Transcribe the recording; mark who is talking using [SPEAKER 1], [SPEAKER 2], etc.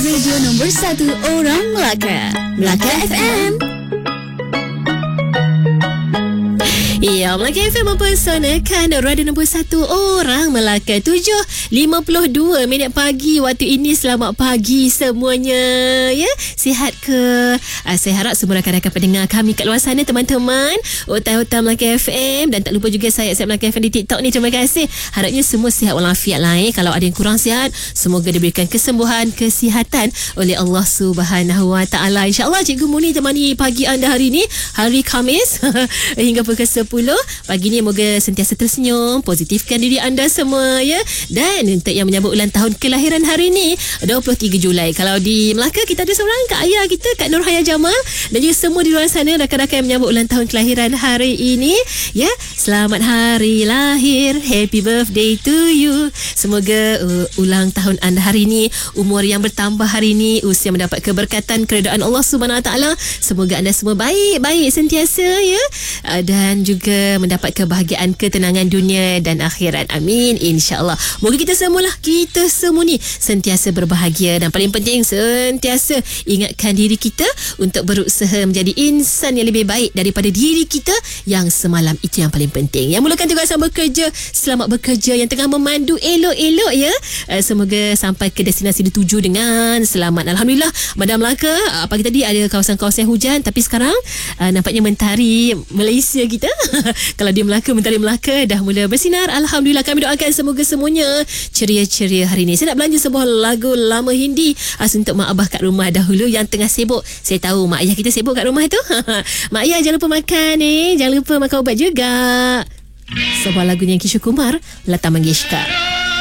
[SPEAKER 1] radio nombor 1 orang Melaka. Melaka FM. Ya, Melaka FM mempersanakan radio nombor 1 orang Melaka. 7.52 minit pagi waktu ini. Selamat pagi semuanya. Ya, sihat ke? Saya harap semua rakan-rakan pendengar kami kat luar sana, teman-teman Otai-otai Melaka FM. Dan tak lupa juga saya Melaka FM di TikTok ni. Terima kasih. Harapnya semua sihat walafiat lah. Kalau ada yang kurang sihat, semoga diberikan kesembuhan, kesihatan oleh Allah Subhanahu Wa Taala. InsyaAllah Cikgu Muni temani pagi anda hari ini, hari Khamis hingga pukul 10 pagi ni. Moga sentiasa tersenyum, positifkan diri anda semua, ya. Dan untuk yang menyambut ulang tahun kelahiran hari ni 23 Julai. Kalau di Melaka kita ada seorang Kak Ayah kita, Kak Nurhaya Jamal. Dan juga semua di luar sana rakan-rakan yang menyambut ulang tahun kelahiran hari ini, ya. Selamat hari lahir, happy birthday to you. Semoga ulang tahun anda hari ini, umur yang bertambah hari ini, usia mendapat keberkatan keredaan Allah Subhanahu Wa Taala. Semoga anda semua baik-baik sentiasa, ya. Dan juga mendapat kebahagiaan, ketenangan dunia dan akhirat. Amin, insya-Allah. Moga kita semualah, kita semua ni sentiasa berbahagia. Dan paling penting, sentiasa ingatkan diri kita untuk berusaha menjadi insan yang lebih baik daripada diri kita yang semalam. Itu yang paling penting. Yang mulakan tugasan bekerja, selamat bekerja. Yang tengah memandu, elok-elok, ya. Semoga sampai ke destinasi dituju dengan selamat. Alhamdulillah, Madam Melaka, pagi tadi ada kawasan-kawasan hujan, tapi sekarang nampaknya mentari Malaysia kita kalau di Melaka, mentari Melaka dah mula bersinar. Alhamdulillah, kami doakan semoga semuanya ceria-ceria hari ini. Saya nak belanja sebuah lagu lama Hindi untuk mak abah kat rumah dahulu yang tengah sibuk. Saya tahu mak ayah kita sibuk kat rumah tu. Mak ayah jangan lupa makan, jangan lupa makan ubat juga. Sebuah lagunya Kishore Kumar, Lata Mangeshkar.